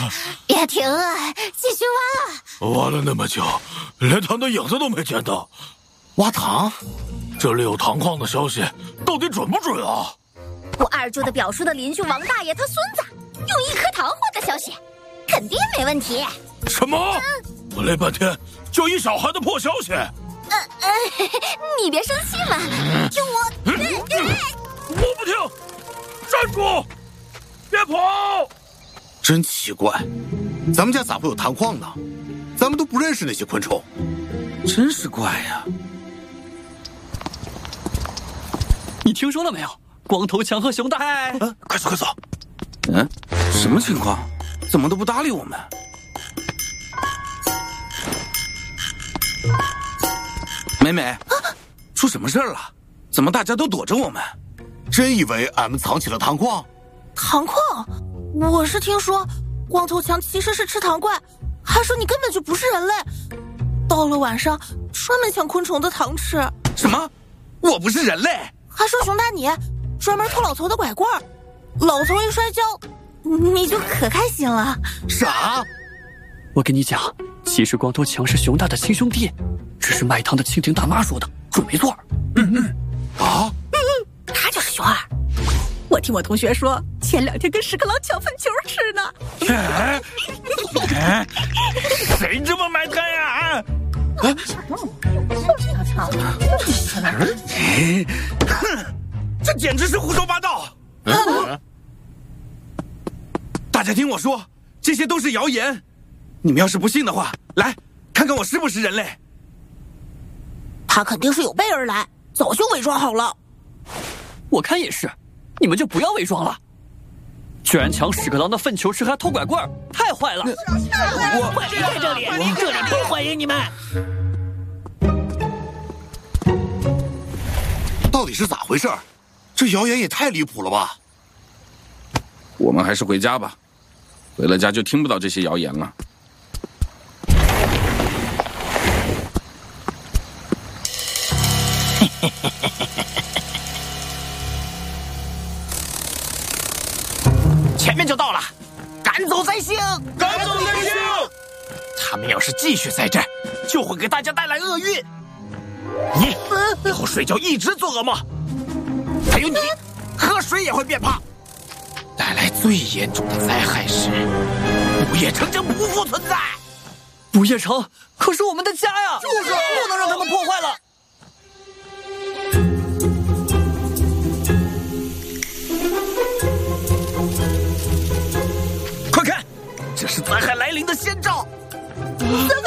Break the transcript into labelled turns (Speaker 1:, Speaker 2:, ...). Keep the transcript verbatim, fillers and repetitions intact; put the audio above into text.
Speaker 1: 别停啊，继续挖。
Speaker 2: 挖了那么久，连糖的影子都没见到。
Speaker 3: 挖糖？
Speaker 2: 这里有糖矿的消息，到底准不准啊？
Speaker 1: 我二柱的表叔的邻居王大爷他孙子用一颗糖换的消息，肯定没问题。
Speaker 2: 什么？我累半天，就一小孩的破消息。
Speaker 1: 呃呃，你别生气嘛，听我。
Speaker 2: 嗯嗯、我不听，站住，别跑！
Speaker 3: 真奇怪，咱们家咋会有糖矿呢？咱们都不认识那些昆虫，
Speaker 4: 真是怪呀！
Speaker 5: 你听说了没有？光头强和熊大，哎，
Speaker 3: 啊，快走快走！
Speaker 4: 嗯，什么情况？怎么都不搭理我们？美美，啊、出什么事儿了？怎么大家都躲着我们？
Speaker 3: 真以为俺们藏起了糖矿？
Speaker 6: 糖矿？我是听说光头强其实是吃糖怪，还说你根本就不是人类，到了晚上专门抢昆虫的糖吃。
Speaker 4: 什么？我不是人类？
Speaker 6: 还说熊大你专门偷老头的拐棍儿，老头一摔跤你就可开心了。
Speaker 3: 啥？
Speaker 5: 我跟你讲，其实光头强是熊大的亲兄弟，这是卖糖的蜻蜓大妈说的，准没错。
Speaker 4: 嗯嗯，
Speaker 3: 啊，
Speaker 6: 嗯嗯，他就是熊二。我听我同学说，前两天跟屎壳郎抢粪球吃呢。
Speaker 4: 哎哎、谁这么埋汰呀？啊！
Speaker 6: 就是要抢，就是抢的。
Speaker 4: 哼，这简直是胡说八道！嗯、大家听我说，这些都是谣言。你们要是不信的话，来看看我是不是人类。
Speaker 6: 他肯定是有备而来，早就伪装好了。
Speaker 5: 我看也是，你们就不要伪装了。居然抢屎壳郎的粪球吃，还偷拐棍儿，太坏了！
Speaker 4: 我
Speaker 7: 快离开这里，这里不欢迎你们。
Speaker 3: 到底是咋回事？这谣言也太离谱了吧！
Speaker 4: 我们还是回家吧，回了家就听不到这些谣言了。
Speaker 7: 前面就到了，赶走灾星！
Speaker 4: 赶走灾星！
Speaker 7: 他们要是继续在这儿，就会给大家带来厄运。你以后睡觉一直做噩梦，还有你，喝水也会变胖。带来最严重的灾害时，不夜城将不复存在。
Speaker 5: 不夜城可是我们的家呀！
Speaker 7: 就是，
Speaker 5: 不能让他们破坏了。
Speaker 7: 快看，这是灾害来临的先兆。
Speaker 6: 三